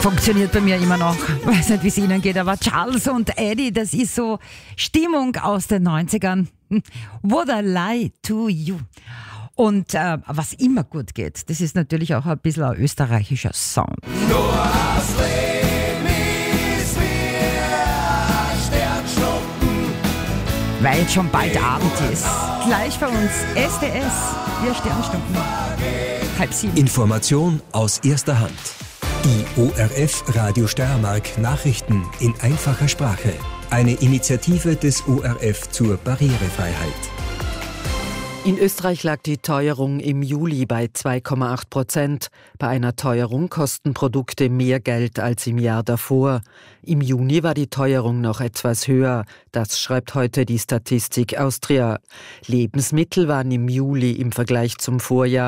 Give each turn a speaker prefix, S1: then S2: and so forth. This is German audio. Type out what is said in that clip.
S1: Funktioniert bei mir immer noch. Weiß nicht, wie es Ihnen geht, aber Charles und Eddie, das ist so Stimmung aus den 90ern. Would I lie to you? Und was immer gut geht, das ist natürlich auch ein bisschen ein österreichischer Sound. Weil jetzt schon bald Abend ist. Gleich bei uns SDS, wir Sternstunden. 6:30.
S2: Information aus erster Hand. Die ORF Radio Steiermark Nachrichten in einfacher Sprache. Eine Initiative des ORF zur Barrierefreiheit.
S3: In Österreich lag die Teuerung im Juli bei 2,8%. Bei einer Teuerung kosten Produkte mehr Geld als im Jahr davor. Im Juni war die Teuerung noch etwas höher. Das schreibt heute die Statistik Austria. Lebensmittel waren im Juli im Vergleich zum Vorjahr